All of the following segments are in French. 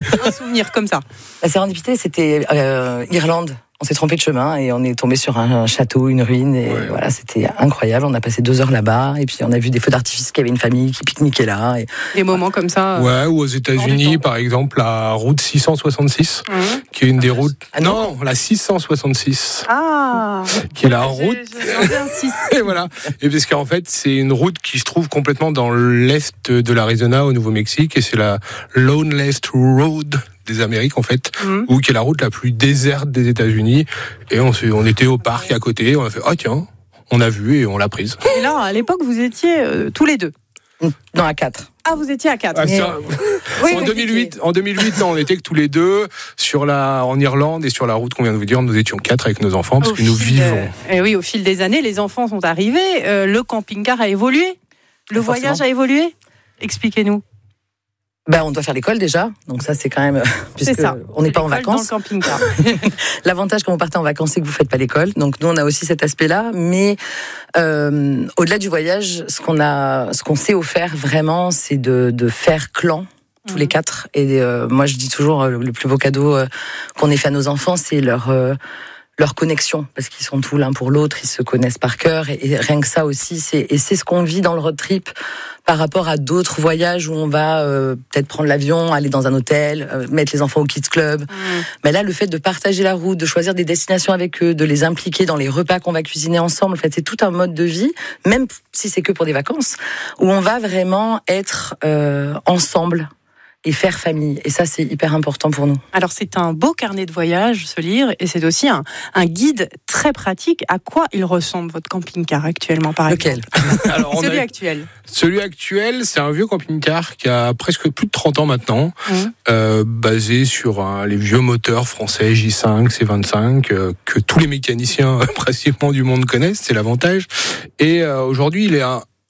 Un souvenir comme ça. La sérendipité, c'était Irlande. On s'est trompé de chemin et on est tombé sur un château, une ruine. Et voilà, c'était incroyable. On a passé 2 heures là-bas. Et puis, on a vu des feux d'artifice qu'il y avait une famille qui pique-niquait là. Et... Des moments comme ça. Ouais, ou aux États-Unis, par exemple, la route 666, qui est une des routes. Non, la 666. Ah qui est la route. Et voilà. Et parce qu'en fait, c'est une route qui se trouve complètement dans l'est de l'Arizona, au Nouveau-Mexique. Et c'est la Loneliest Road des Amériques, en fait, ou qui est la route la plus déserte des États-Unis. Et on était au parc à côté, on a fait, tiens, on a vu et on l'a prise. Et là, à l'époque, vous étiez tous les deux? Non, à 4. Ah, vous étiez à 4. En 2008, non, on était que tous les deux en Irlande et sur la route qu'on vient de vous dire, nous étions 4 avec nos enfants parce que nous vivons. Et oui, au fil des années, les enfants sont arrivés, le camping-car a évolué, le voyage a évolué. Expliquez-nous. On doit faire l'école déjà, donc ça c'est quand même puisque on n'est pas en vacances. Dans le camping-car. L'avantage quand vous partez en vacances, c'est que vous faites pas l'école. Donc nous on a aussi cet aspect-là, mais au-delà du voyage, ce qu'on s'est offert vraiment, c'est de faire clan tous les 4. Et moi je dis toujours le plus beau cadeau qu'on ait fait à nos enfants, c'est leur connexion, parce qu'ils sont tout l'un pour l'autre, ils se connaissent par cœur, et rien que ça aussi, c'est ce qu'on vit dans le road trip par rapport à d'autres voyages où on va peut-être prendre l'avion, aller dans un hôtel, mettre les enfants au kids club. Mais là, le fait de partager la route, de choisir des destinations avec eux, de les impliquer dans les repas qu'on va cuisiner ensemble, en fait, c'est tout un mode de vie, même si c'est que pour des vacances, où on va vraiment être ensemble et faire famille. Et ça, c'est hyper important pour nous. Alors, c'est un beau carnet de voyage, ce livre, et c'est aussi un guide très pratique. À quoi il ressemble, votre camping-car actuellement, par exemple ? Lequel ? Alors, Celui actuel. Celui actuel, c'est un vieux camping-car qui a presque plus de 30 ans maintenant, basé sur les vieux moteurs français J5, C25, que tous les mécaniciens pratiquement du monde connaissent, c'est l'avantage. Et aujourd'hui, il est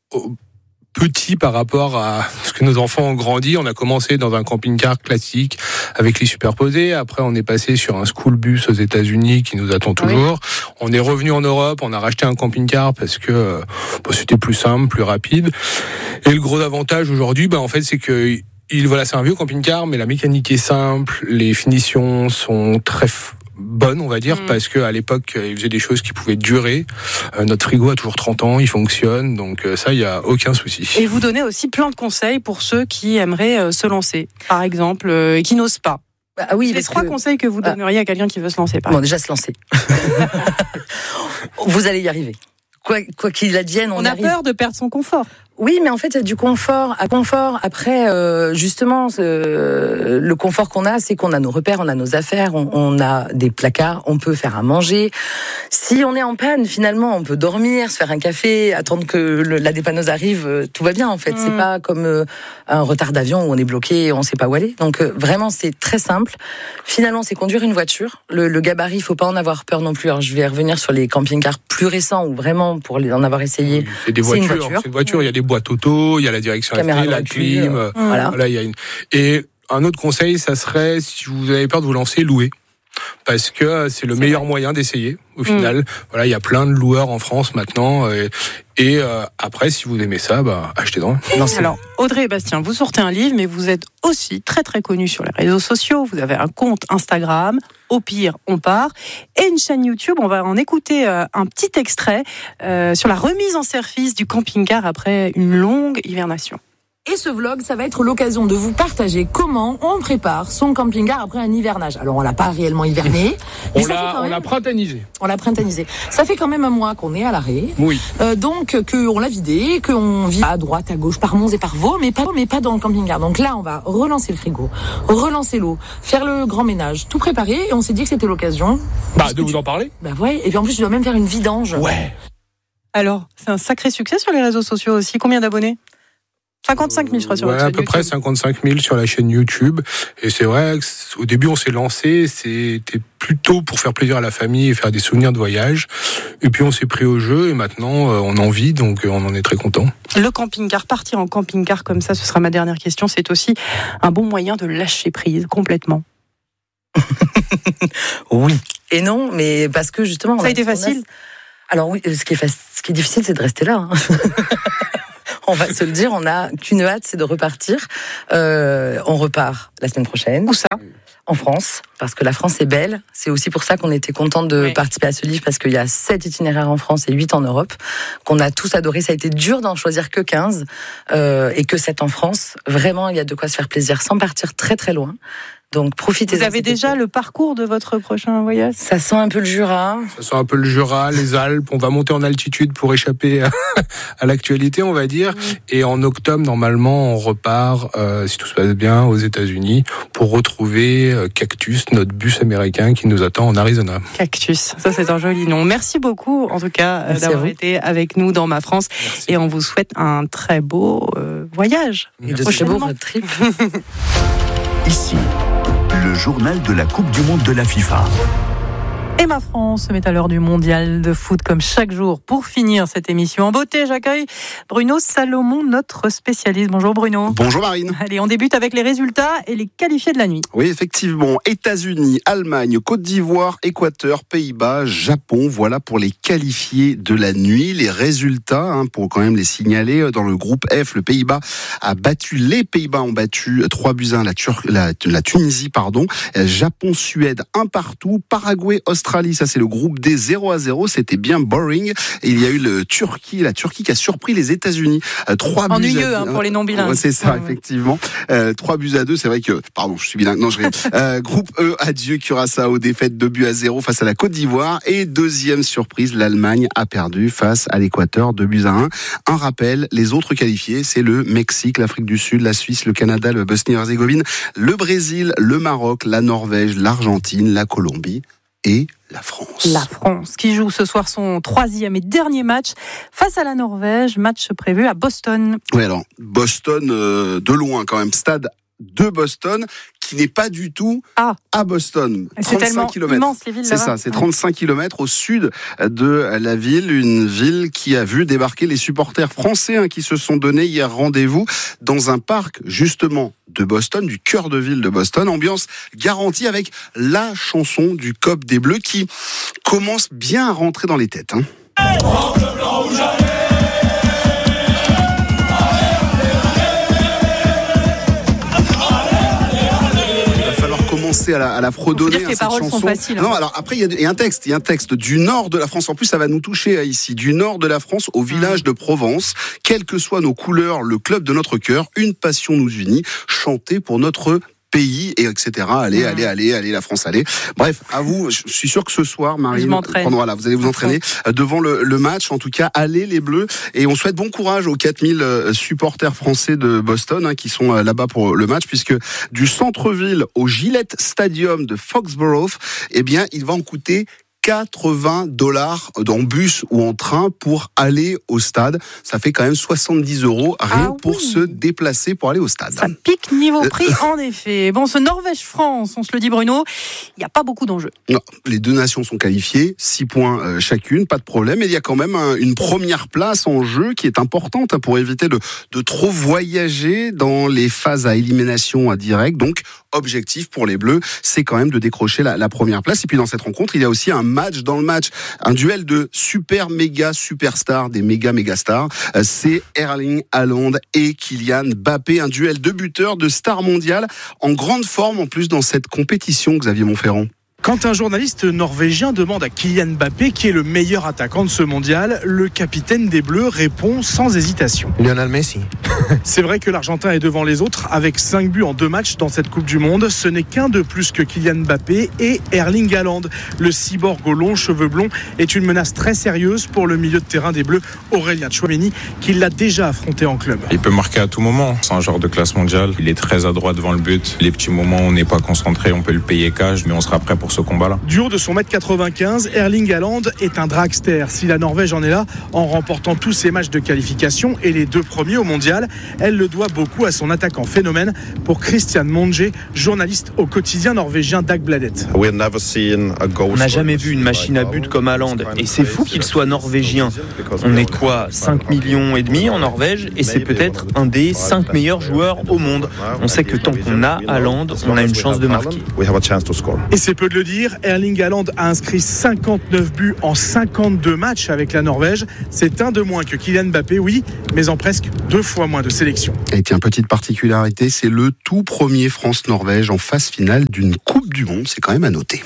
petit par rapport à ce que nos enfants ont grandi. On a commencé dans un camping-car classique avec les superposés. Après, on est passé sur un school bus aux États-Unis qui nous attend toujours. On est revenu en Europe. On a racheté un camping-car parce que c'était plus simple, plus rapide. Et le gros avantage aujourd'hui, en fait, c'est que c'est un vieux camping-car, mais la mécanique est simple. Les finitions sont très bonne, on va dire, parce qu'à l'époque, il faisait des choses qui pouvaient durer. Notre frigo a toujours 30 ans, il fonctionne, donc ça, il n'y a aucun souci. Et vous donnez aussi plein de conseils pour ceux qui aimeraient se lancer, par exemple, et qui n'osent pas. Oui, les 3 conseils que vous donneriez à quelqu'un qui veut se lancer, par exemple. Déjà, se lancer. Vous allez y arriver. Quoi qu'il advienne, on a arrive. Peur de perdre son confort. Oui, mais en fait, il y a du confort à confort. Après, justement, le confort qu'on a, c'est qu'on a nos repères, on a nos affaires, on a des placards, on peut faire à manger. Si on est en panne, finalement, on peut dormir, se faire un café, attendre que la dépanneuse arrive, tout va bien, en fait. C'est pas comme un retard d'avion où on est bloqué et on sait pas où aller. Donc, vraiment, c'est très simple. Finalement, c'est conduire une voiture. Le gabarit, faut pas en avoir peur non plus. Alors, je vais revenir sur les camping-cars plus récents, où vraiment, pour en avoir essayé, c'est des voitures. C'est une voiture, il y a des boîtes auto, il y a la direction caméra la clim, voilà, il y a Et un autre conseil, ça serait, si vous avez peur de vous lancer, louer. Parce que c'est le meilleur moyen d'essayer, au final. Voilà, il y a plein de loueurs en France maintenant. Et après, si vous aimez ça, achetez-en. Alors, Audrey et Bastien, vous sortez un livre, mais vous êtes aussi très très connus sur les réseaux sociaux. Vous avez un compte Instagram, Au pire, on part, et une chaîne YouTube. On va en écouter un petit extrait sur la remise en service du camping-car après une longue hibernation. Et ce vlog, ça va être l'occasion de vous partager comment on prépare son camping-car après un hivernage. Alors, on l'a pas réellement hiverné. On l'a printaniser. On l'a printaniser. Ça fait quand même un mois qu'on est à l'arrêt. Oui. Donc, qu'on l'a vidé, qu'on vit à droite, à gauche, par Mons et par Vaux, mais pas dans le camping-car. Donc là, on va relancer le frigo, relancer l'eau, faire le grand ménage, tout préparer. Et on s'est dit que c'était l'occasion. De vous en parler. Ouais. Et puis en plus, je dois même faire une vidange. Ouais. Alors, c'est un sacré succès sur les réseaux sociaux aussi. Combien d'abonnés ? 55 000, je crois, sur à peu près 55 000 sur la chaîne YouTube. Et c'est vrai qu'au début, on s'est lancé, c'était plutôt pour faire plaisir à la famille et faire des souvenirs de voyage. Et puis, on s'est pris au jeu et maintenant, on en vit, donc on en est très content. Le camping-car, partir en camping-car comme ça, ce sera ma dernière question. C'est aussi un bon moyen de lâcher prise complètement. Oui et non, mais parce que justement... Ça a été facile ? Alors oui, ce qui est difficile, c'est de rester là. On va se le dire, on n'a qu'une hâte, c'est de repartir. On repart la semaine prochaine. Où ça ? En France, parce que la France est belle. C'est aussi pour ça qu'on était content de participer à ce livre, parce qu'il y a 7 itinéraires en France et 8 en Europe, qu'on a tous adoré. Ça a été dur d'en choisir que 15 et que 7 en France. Vraiment, il y a de quoi se faire plaisir sans partir très très loin. Donc profitez. Vous avez déjà le parcours de votre prochain voyage ? Ça sent un peu le Jura. Ça sent un peu le Jura, les Alpes. On va monter en altitude pour échapper à l'actualité, on va dire. Et en octobre, normalement, on repart, si tout se passe bien, aux États-Unis pour retrouver Cactus, notre bus américain qui nous attend en Arizona. Cactus, ça c'est un joli nom. Merci beaucoup, en tout cas, d'avoir été avec nous dans Ma France. Merci. Et on vous souhaite un très beau voyage. Et de très beaux road trip. Ici, le journal de la Coupe du Monde de la FIFA. Et Ma France se met à l'heure du mondial de foot comme chaque jour. Pour finir cette émission en beauté, j'accueille Bruno Salomon, notre spécialiste. Bonjour Bruno. Bonjour Marine. Allez, on débute avec les résultats et les qualifiés de la nuit. Oui, effectivement. États-Unis, Allemagne, Côte d'Ivoire, Équateur, Pays-Bas, Japon. Voilà pour les qualifiés de la nuit. Les résultats, pour quand même les signaler. Dans le groupe F, les Pays-Bas ont battu 3-1 la Tunisie, Japon, Suède, 1-1. Paraguay, Australie, ça c'est le groupe D, 0-0, c'était bien boring. Et il y a eu la Turquie qui a surpris les États-Unis. 3 buts ennuyeux pour les non-bilingues. C'est ça, effectivement. 3-2, c'est vrai que, pardon, je suis bilingue, non, je rigole. Groupe E, adieu Curaçao, défaite 2-0 face à la Côte d'Ivoire. Et deuxième surprise, l'Allemagne a perdu face à l'Équateur, 2-1. Un rappel, les autres qualifiés, c'est le Mexique, l'Afrique du Sud, la Suisse, le Canada, le Bosnie-Herzégovine, le Brésil, le Maroc, la Norvège, l'Argentine, la Colombie et la France. La France qui joue ce soir son 3e et dernier match face à la Norvège, match prévu à Boston. Oui, alors Boston de loin quand même, stade de Boston qui n'est pas du tout à Boston. C'est tellement immense les villes là-bas. C'est ça, c'est 35 km au sud de la ville, une ville qui a vu débarquer les supporters français qui se sont donné hier rendez-vous dans un parc justement de Boston, du cœur de ville de Boston, ambiance garantie avec la chanson du COP des Bleus qui commence bien à rentrer dans les têtes. Commencer à la fredonner cette chanson. Sont faciles, Non, alors après il y a un texte du nord de la France. En plus, ça va nous toucher ici, du nord de la France au village de Provence. Quelles que soient nos couleurs, le club de notre cœur, une passion nous unit. Chanter pour notre pays et etc. Allez, la France, allez. Bref, à vous, je suis sûr que ce soir, Marine, vous allez vous entraîner devant le match. En tout cas, allez les Bleus. Et on souhaite bon courage aux 4000 supporters français de Boston qui sont là-bas pour le match, puisque du centre-ville au Gillette Stadium de Foxborough, il va en coûter $80 en bus ou en train pour aller au stade. Ça fait quand même 70 € rien pour se déplacer pour aller au stade. Ça pique niveau prix, en effet. Bon, ce Norvège-France, on se le dit Bruno, il n'y a pas beaucoup d'enjeux. Non, les deux nations sont qualifiées, 6 points chacune, pas de problème. Et il y a quand même une première place en jeu qui est importante pour éviter de trop voyager dans les phases à élimination directe. Donc, objectif pour les Bleus, c'est quand même de décrocher la première place. Et puis dans cette rencontre, il y a aussi un match dans le match, un duel de super méga superstars, des méga stars. C'est Erling Haaland et Kylian Mbappé, un duel de buteurs, de stars mondiales, en grande forme en plus dans cette compétition, Xavier Montferrand. Quand un journaliste norvégien demande à Kylian Mbappé qui est le meilleur attaquant de ce mondial, le capitaine des Bleus répond sans hésitation. Lionel Messi. C'est vrai que l'Argentin est devant les autres avec 5 buts en 2 matchs dans cette Coupe du Monde. Ce n'est qu'un de plus que Kylian Mbappé et Erling Haaland. Le cyborg aux longs cheveux blonds est une menace très sérieuse pour le milieu de terrain des Bleus, Aurélien Tchouaméni, qui l'a déjà affronté en club. Il peut marquer à tout moment. C'est un joueur de classe mondiale. Il est très adroit devant le but. Les petits moments où on n'est pas concentré, on peut le payer cash, mais on sera prêt pour ce combat-là. Du haut de son 1m95, Erling Haaland est un dragster. Si la Norvège en est là, en remportant tous ses matchs de qualification et les 2 premiers au mondial, elle le doit beaucoup à son attaquant phénomène. Pour Christian Monge, journaliste au quotidien norvégien Dagbladet. On n'a jamais vu une machine à but comme Haaland. Et c'est fou qu'il soit norvégien. On est quoi, 5,5 millions en Norvège, et c'est peut-être un des 5 meilleurs joueurs au monde. On sait que tant qu'on a Haaland, on a une chance de marquer. Et c'est peu de le dire, Erling Haaland a inscrit 59 buts en 52 matchs avec la Norvège. C'est un de moins que Kylian Mbappé, oui, mais en presque 2 fois moins de sélections. Et tiens, petite particularité, c'est le tout premier France-Norvège en phase finale d'une Coupe du Monde. C'est quand même à noter.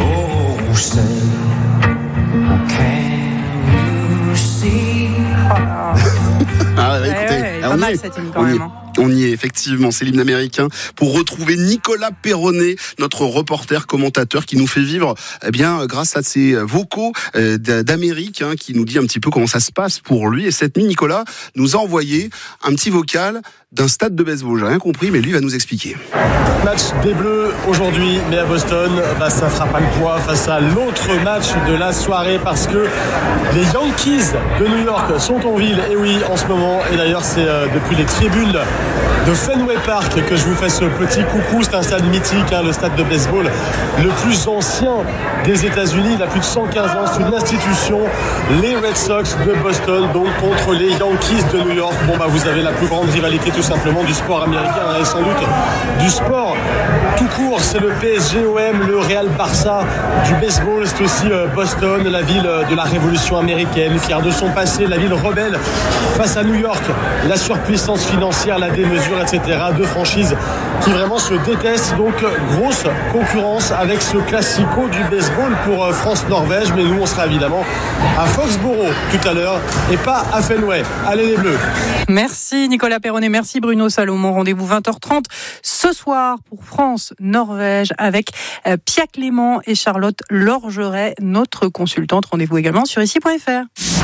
Pas mal cette hymne quand même. On y est, effectivement, c'est l'hymne américain pour retrouver Nicolas Perronnet, notre reporter commentateur qui nous fait vivre, grâce à ses vocaux d'Amérique, qui nous dit un petit peu comment ça se passe pour lui. Et cette nuit, Nicolas nous a envoyé un petit vocal d'un stade de baseball. J'ai rien compris, mais lui va nous expliquer. Match des Bleus aujourd'hui, mais à Boston, ça fera pas le poids face à l'autre match de la soirée parce que les Yankees de New York sont en ville. Et oui, en ce moment. Et d'ailleurs, c'est depuis les tribunes de Fenway Park que je vous fais ce petit coucou. C'est un stade mythique, le stade de baseball le plus ancien des États-Unis. Il a plus de 115 ans. C'est une institution. Les Red Sox de Boston, donc contre les Yankees de New York. Vous avez la plus grande rivalité tout simplement du sport américain et sans doute du sport tout court. C'est le PSG-OM, le Real Barça du baseball. C'est aussi Boston, la ville de la révolution américaine, fière de son passé, la ville rebelle face à New York, la surpuissance financière, la démesure, etc. Deux franchises qui vraiment se détestent. Donc grosse concurrence avec ce classico du baseball pour France-Norvège. Mais nous, on sera évidemment à Foxborough tout à l'heure et pas à Fenway. Allez les Bleus. Merci Nicolas Perronnet, merci Bruno Salomon. Rendez-vous 20h30 ce soir pour France-Norvège avec Pia Clément et Charlotte Lorgeret, notre consultante. Rendez-vous également sur ici.fr.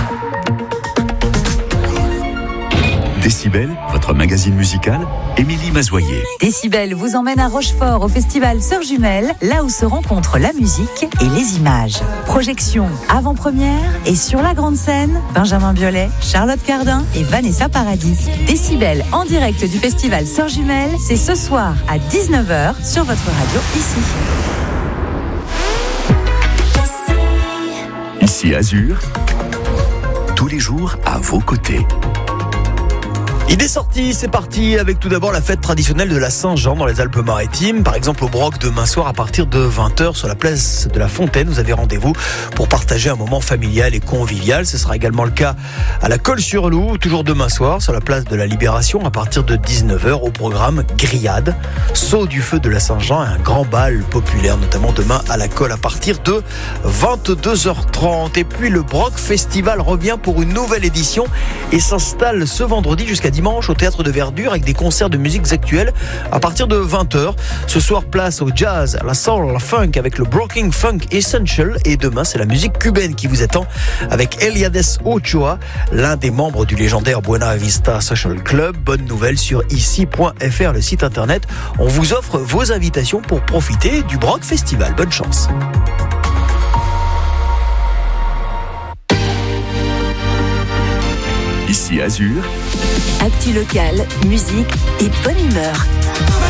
Décibel, votre magazine musical, Émilie Mazoyer. Décibel vous emmène à Rochefort au festival Sœurs Jumelles, là où se rencontrent la musique et les images. Projection avant-première et sur la grande scène, Benjamin Biolay, Charlotte Cardin et Vanessa Paradis. Décibel en direct du festival Sœurs Jumelles, c'est ce soir à 19h sur votre radio ici. Ici Azur, tous les jours à vos côtés. Idée sortie, c'est parti avec tout d'abord la fête traditionnelle de la Saint-Jean dans les Alpes-Maritimes. Par exemple au Broc demain soir à partir de 20h sur la place de la Fontaine. Vous avez rendez-vous pour partager un moment familial et convivial. Ce sera également le cas à la Colle-sur-Loup, toujours demain soir sur la place de la Libération à partir de 19h au programme Grillade. Saut du feu de la Saint-Jean et un grand bal populaire notamment demain à la Colle à partir de 22h30. Et puis le Broc Festival revient pour une nouvelle édition et s'installe ce vendredi jusqu'à dimanche au Théâtre de Verdure avec des concerts de musiques actuelles à partir de 20h. Ce soir, place au jazz, à la soul, à la funk avec le Broken Funk Essential. Et demain, c'est la musique cubaine qui vous attend avec Eliades Ochoa, l'un des membres du légendaire Buena Vista Social Club. Bonne nouvelle sur ici.fr, le site internet. On vous offre vos invitations pour profiter du Broc Festival. Bonne chance. Ici Azur. Actu locale, musique et bonne humeur.